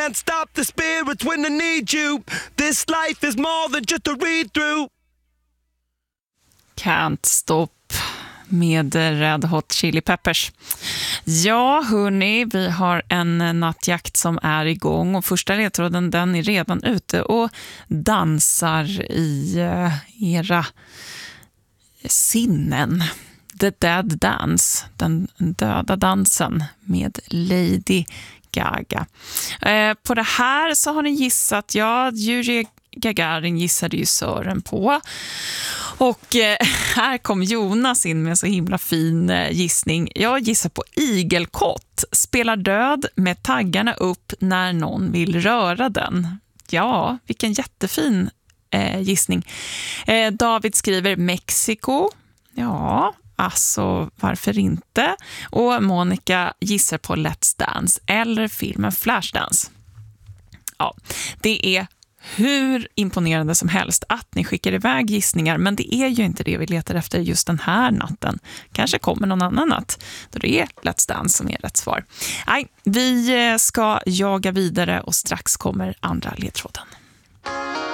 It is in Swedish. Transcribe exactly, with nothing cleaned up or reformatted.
can't stop the spirits when they need you. This life is more than just a read through. Can't stop med Red Hot Chili Peppers. Ja, hörni, vi har en nattjakt som är igång och första ledtråden, den är redan ute och dansar i era sinnen. The Dead Dance, den döda dansen med Lady Gaga. Eh, på det här så har ni gissat, ja, Yuri Gagarin gissade ju Sören på. Och eh, här kom Jonas in med en så himla fin eh, gissning. Jag gissar på igelkott. Spelar död med taggarna upp när någon vill röra den. Ja, vilken jättefin eh, gissning. Eh, David skriver Mexiko. Ja, alltså varför inte? Och Monica gissar på Let's Dance eller filmen Flashdance. Ja, det är hur imponerande som helst att ni skickar iväg gissningar, men det är ju inte det vi letar efter just den här natten. Kanske kommer någon annan natt då det är Let's Dance som är rätt svar. Nej, vi ska jaga vidare och strax kommer andra ledtråden.